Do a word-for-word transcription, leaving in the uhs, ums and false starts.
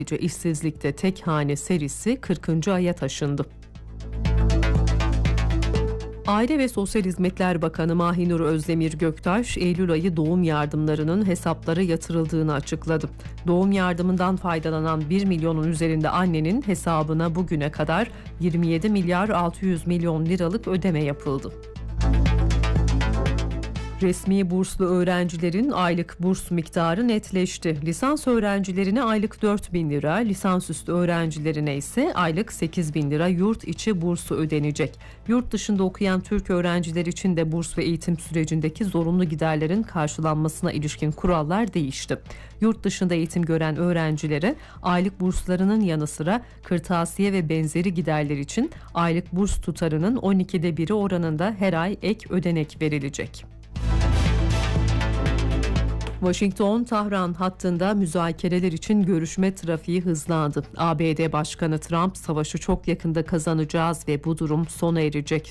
İşsizlikte tek hane serisi kırkıncı aya taşındı. Aile ve Sosyal Hizmetler Bakanı Mahinur Özdemir Göktaş, Eylül ayı doğum yardımlarının hesaplara yatırıldığını açıkladı. Doğum yardımından faydalanan bir milyonun üzerinde annenin hesabına bugüne kadar yirmi yedi milyar altı yüz milyon liralık ödeme yapıldı. Resmi burslu öğrencilerin aylık burs miktarı netleşti. Lisans öğrencilerine aylık dört bin lira, lisansüstü öğrencilerine ise aylık sekiz bin lira yurt içi bursu ödenecek. Yurt dışında okuyan Türk öğrenciler için de burs ve eğitim sürecindeki zorunlu giderlerin karşılanmasına ilişkin kurallar değişti. Yurt dışında eğitim gören öğrencilere aylık burslarının yanı sıra kırtasiye ve benzeri giderler için aylık burs tutarının on ikide biri oranında her ay ek ödenek verilecek. Washington-Tahran hattında müzakereler için görüşme trafiği hızlandı. A B D Başkanı Trump, savaşı çok yakında kazanacağız ve bu durum sona erecek